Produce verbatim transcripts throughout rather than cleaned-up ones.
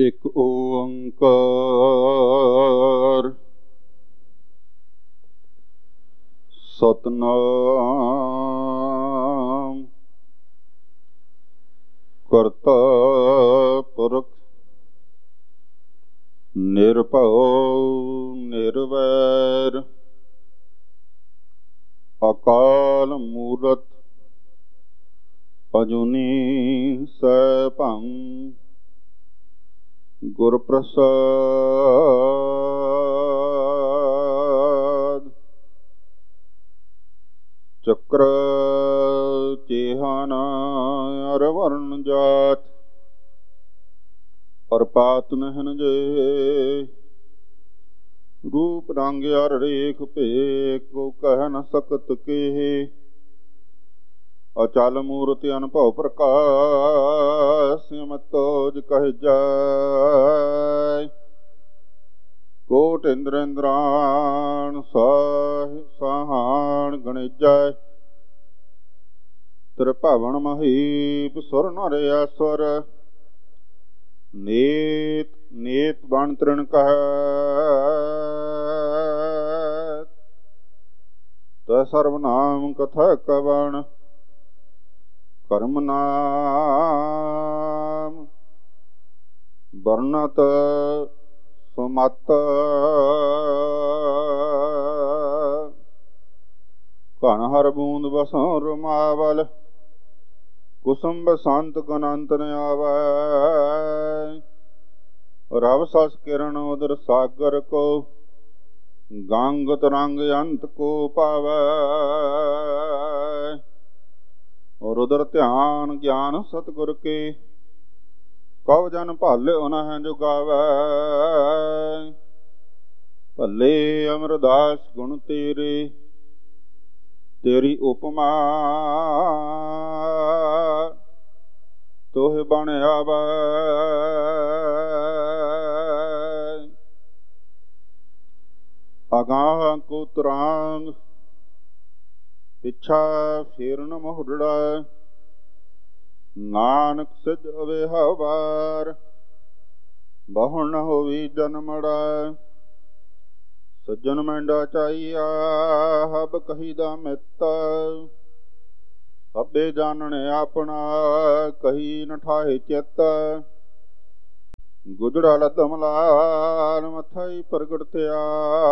ਇੱਕ ਓੰਕਾਰ ਸਤਨਾਮ ਕਰਤਾ ਪੁਰਖ ਨਿਰਭਉ ਨਿਰਵੈਰ ਅਕਾਲ ਮੂਰਤ ਅਜੂਨੀ ਸੈਭੰ ਗੁਰ ਪ੍ਰਸਾਦ ਚੱਕਰ ਚੇਹਨ ਅਰ ਵਰਨ ਜਾਤ ਅਰ ਪਾਤ ਨਹਿਨ ਜੇ ਰੂਪ ਰੰਗ ਅਰ ਰੇਖ ਭੇਖ ਕੋ ਕਹਿ ਨ ਸਕਤ ਕੇਹ ਅਚਲ ਮੂਰਤਿ ਅਨਭਉ ਪ੍ਰਕਾਸ਼ ਸਿਮਤੋਜ ਕਹਿ ਜਾਇ ਕੋਟ ਇੰਦਰ ਇੰਦਰਾਣ ਸਾਹ ਸਾਹਾਣ ਗਣੇਜੈ ਤ੍ਰਿਭਵਨ ਮਹੀਪ ਸੁਰ ਨਰ ਅਸੁਰ ਨੀਤ ਨੀਤ ਬਣ ਤ੍ਰਿਣ ਕਹਿ ਤ ਸਰਬ ਨਾਮ ਕਥਾ ਕਵਣ ਕਰਮ ਨਾਮ ਵਰਣਤ ਸੁਮਤ ਘਨ ਹਰ ਬੂੰਦ ਬਸੋਂ ਰਮਾਵਲ ਕੁਸੁਮ ਬਸੰਤ ਗਨੰਤ ਨ ਆਵੈ ਰਵ ਸਸ ਕਿਰਨ ਉਦਰ ਸਾਗਰ ਕੋ ਗੰਗ ਤਰੰਗ ਅੰਤ ਕੋ ਪਾਵੈ ਰੁਦਰ ਧਿਆਨ ਗਿਆਨ ਸਤਿਗੁਰ ਕੇ ਕਉ ਜਨ ਭਾਲੇ ਉਨਹਿ ਜੁਗਾਵੈ ਭੱਲੇ ਅਮਰਦਾਸ ਗੁਣ ਤੇਰੇ ਤੇਰੀ ਉਪਮਾ ਤੋਹਿ ਬਣ ਆਵੈ ਅਗਾਹ ਕੋ ਤਰਾਂਗ ਪਿਛਾ ਫੇਰਨ ਮਹੁੜੜਾ ਨਾਨਕ ਸਿਜ ਅਵੇ ਹਵਾਰ ਬਹੁ ਨ ਹੋਵੀ ਜਨਮੜਾ ਸੱਜਣ ਮੈਂਡਾ ਚਾਈਆ ਹਬ ਕਹੀਦਾ ਮਿੱਤ ਸਭੇ ਜਾਣਨ ਆਪਣਾ ਕਹੀ ਨ ਠਾਹੇ ਚਿੱਤ ਗੁਜੜਾ ਲਦਮ ਲਾਲ ਮਥਈ ਪ੍ਰਗਟ ਥਿਆ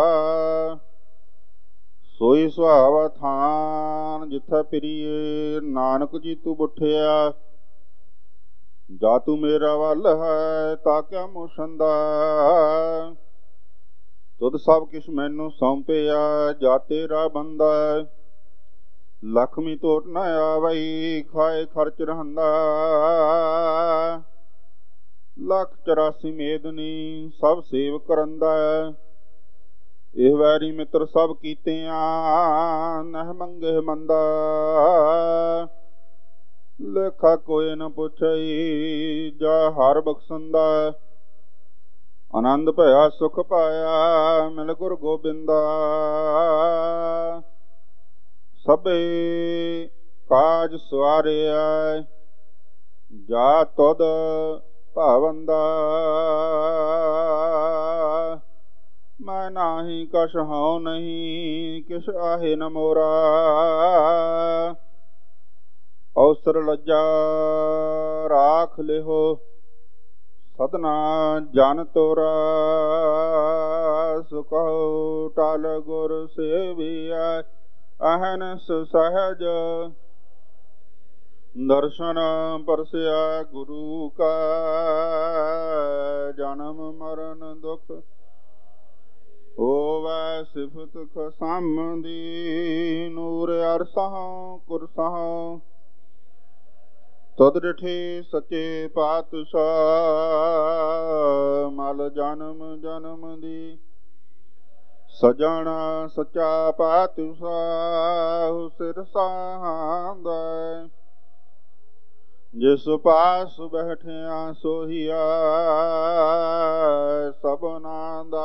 ਸੋਈ ਸੁਹਾਵਾ ਥਾਨ ਜਿੱਥਾ ਫਿਰੀਏ ਨਾਨਕ ਜੀ ਤੂੰ ਬੁੱਠਿਆ ਜਾ ਤੂੰ ਮੇਰਾ ਵੱਲ ਹੈ ਤਾਂ ਕਿਆ ਮੋਸ਼ੰਦਾ ਤੁਧ ਸਭ ਕਿਛ ਮੈਨੂੰ ਸੌਂਪਿਆ ਜਾ ਤੇਰਾ ਬੰਦਾ ਲਖਮੀ ਤੋਟ ਨ ਆਵਈ ਖਾਏ ਖਰਚ ਰਹੰਦਾ ਲੱਖ ਚੁਰਾਸੀ ਮੇਦਨੀ ਸਭ ਸੇਵ ਕਰੰਦਾ ਇਹ ਵੈਰੀ ਮਿੱਤਰ ਸਭ ਕੀਤਿਆਂ ਨਹਿ ਮੰਗੇ ਮੰਦਾ ਲੇਖਾ ਕੋਈ ਨ ਪੁੱਛਈ ਜਾ ਹਰ ਬਖਸ਼ੰਦਾ ਆਨੰਦ ਭਇਆ ਸੁਖ ਪਾਇਆ ਮਿਲ ਗੁਰ ਗੋਬਿੰਦਾ ਸਭੇ ਕਾਜ ਸਵਾਰਿਆ ਜਾ ਤੁਧ ਭਾਵੰਦਾ ਮੈਂ ਨਾਹੀ ਕਛ ਹਉ ਨਹੀਂ ਕਿਛ ਆਹੇ ਨ ਮੋਰਾ ਅਵਸਰ ਲੱਜਾ ਰਾਖ ਲਿਹੋ ਸਦਨਾ ਜਨ ਤੋਰਾ ਸੁਕਹੁ ਟਲ ਗੁਰ ਸੇਵੀਐ ਅਹਨਿ ਸਹਿਜ ਦਰਸ਼ਨ ਪਰਸਿਆ ਗੁਰੂ ਕਾ ਜਨਮ ਮਰਨ ਦੁਖ ਹੋਵੈ ਸਿਫਤ ਖਸਮ ਦੀ ਨੂਰ ਅਰਸਹੁ ਕੁਰਸਹੁ ਤਦ ਡਿਠੇ ਸੱਚੇ ਪਾਤਸ਼ਾਹ ਮਲ ਜਨਮ ਜਨਮ ਦੀ ਸਜਣ ਸੱਚਾ ਪਾਤਸ਼ਾਹ ਸਿਰ ਸਾਂਦਾ ਜਿਸ ਪਾਸ ਬੈਠਿਆ ਸੋਹੀਆ ਸਭਨਾਂ ਦਾ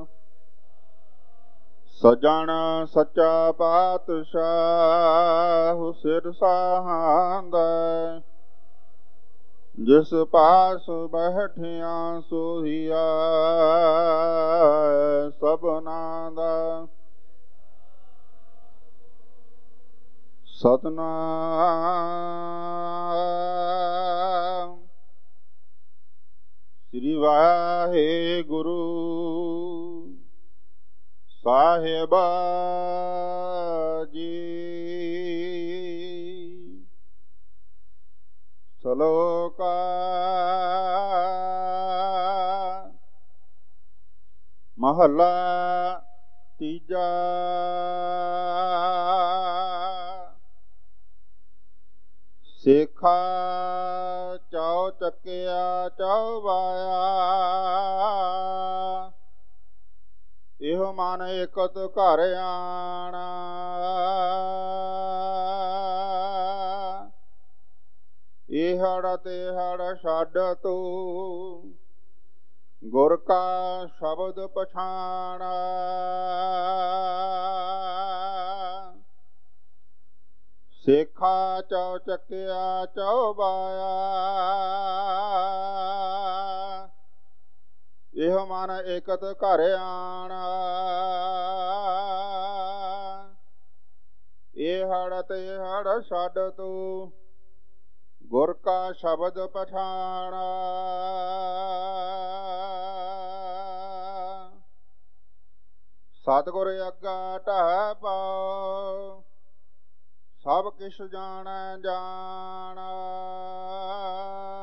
ਸਜਣ ਸੱਚਾ ਪਾਤਸ਼ਾਹ ਸਿਰ ਸਾਂਦਾ ਜਿਸ ਪਾਸ ਬੈਠਿਆ ਸੋਹੀਆ ਸਭਨਾ ਦਾ ਸਤਨਾਮ। ਸ੍ਰੀ ਵਾਹਿਗੁਰੂ ਸਾਹਿਬ ਜੀ। ਸ਼ਲੋਕ ਮਹਲਾ ਤੀਜਾ। ਸੇਖਾ ਚਉ ਚੱਕਿਆ ਚਉ ਬਾਇਆ ਇਹੋ ਮਨ ਇਕਤ ਘਰ ਆਣਾ। ਇਹੜ ਤੇਹੜ ਛੱਡ ਤੂੰ ਗੁਰ ਕਾ ਸ਼ਬਦ ਪਛਾਣਾ। ਸੇਖਾ ਚਉ ਚੱਕਿਆ ਚਉ ਬਾਇਆ ਇਹੋ ਮਨ ਇਕਤ ਘਰ ਆਣਾ। ਇਹੜ ਤੇਹੜ ਛੱਡ ਤੂੰ ਗੁਰ ਕਾ ਸ਼ਬਦ ਪਛਾਣਾ। ਸਤਿਗੁਰ ਅੱਗਾ ਢਹਿ ਪਾਉ ਸਭ ਕਿਛ ਜਾਣੈ ਜਾਣਾ।